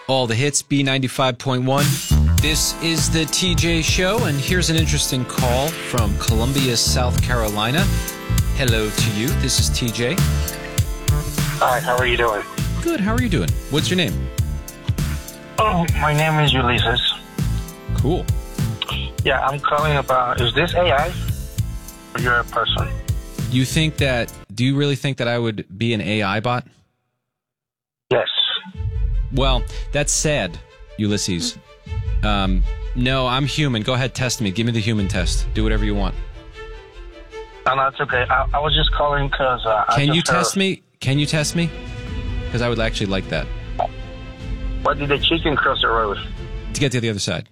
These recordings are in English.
All the hits, B95.1. This is the TJ Show, and here's an interesting call from Columbia, South Carolina. Hello to you. This is TJ. Hi, how are you doing? Good. How are you doing? What's your name? Oh, my name is Ulysses. Cool. Yeah, I'm calling about, is this AI or you're a person? Do you really think that I would be an AI bot? Yes. Well, that's sad, Ulysses. No, I'm human. Go ahead, test me. Give me the human test. Do whatever you want. No, it's okay. I was just calling because... Can you test me? Can you test me? Because I would actually like that. What did the chicken cross the road? To get to the other side.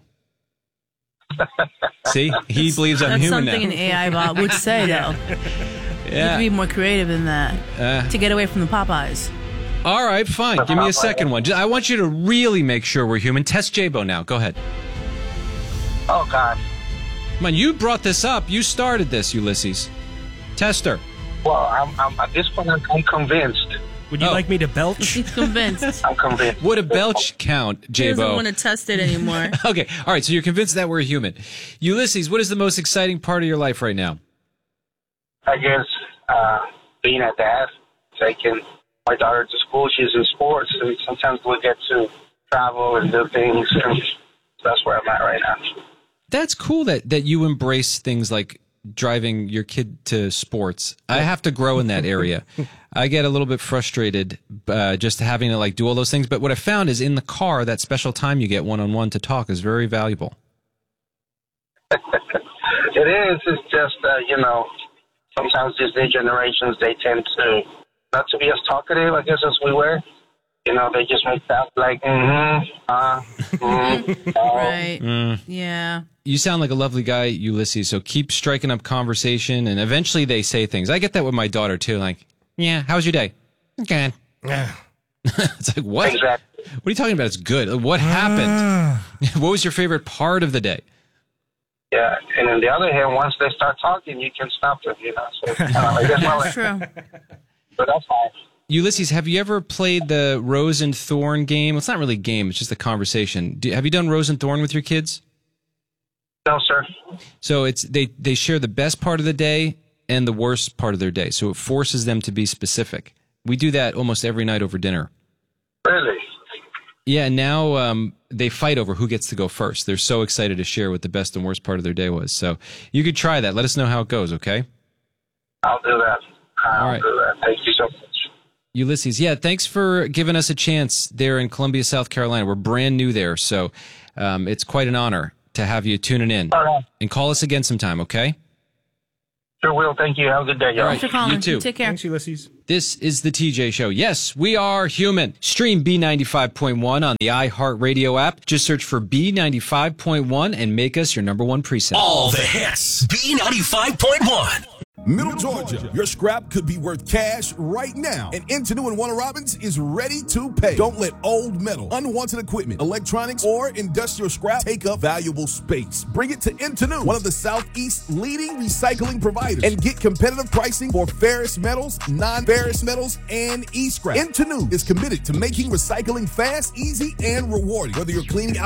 See? He believes I'm human now. That's something an AI bot would say, though. Yeah. You have to be more creative than that to get away from the Popeyes. All right, fine. Give me a second one. I want you to really make sure we're human. Test J-Bo now. Go ahead. Oh, God. Come on, you brought this up. You started this, Ulysses. Test her. Well, I'm at this point, I'm convinced. Would you like me to belch? He's convinced. I'm convinced. Would a belch count, He J-Bo? doesn't want to test it anymore. Okay, all right, so you're convinced that we're human. Ulysses, what is the most exciting part of your life right now? I guess being a dad, taking my daughter to school. She's in sports, and sometimes we get to travel and do things, and that's where I'm at right now. That's cool that you embrace things like driving your kid to sports. I have to grow in that area. I get a little bit frustrated just having to do all those things. But what I found is in the car, that special time you get one-on-one to talk is very valuable. It is. It's just, sometimes these new generations, they tend to not to be as talkative, I guess, as we were. They just make that Right. Yeah. You sound like a lovely guy, Ulysses, so keep striking up conversation, and eventually they say things. I get that with my daughter, too, yeah, how was your day? Good. It's like, what? Exactly. What are you talking about? It's good. What happened? What was your favorite part of the day? Yeah, and on the other hand, once they start talking, you can stop them, So, I guess That's true. But that's fine. Ulysses, have you ever played the Rose and Thorn game? Well, it's not really a game, it's just a conversation. Have you done Rose and Thorn with your kids? No, sir. So they share the best part of the day and the worst part of their day. So it forces them to be specific. We do that almost every night over dinner. Really? Yeah, now they fight over who gets to go first. They're so excited to share what the best and worst part of their day was. So you could try that. Let us know how it goes, okay? I'll do that. All right. Do that. Thank you so much. Ulysses, yeah, thanks for giving us a chance there in Columbia, South Carolina. We're brand new there, so it's quite an honor to have you tuning in. All right. And call us again sometime, okay? Sure will. Thank you. Have a good day, y'all. Thanks for calling. You too. Take care. Thanks, Ulysses. This is the TJ Show. Yes, we are human. Stream B95.1 on the iHeartRadio app. Just search for B95.1 and make us your number one preset. All the hits. B95.1. Middle Georgia, your scrap could be worth cash right now, and Intenu and Warner Robins is ready to pay. Don't let old metal, unwanted equipment, electronics, or industrial scrap take up valuable space. Bring it to Intenu, one of the Southeast's leading recycling providers, and get competitive pricing for ferrous metals, non-ferrous metals, and e-scrap. Intenu is committed to making recycling fast, easy, and rewarding. Whether you're cleaning out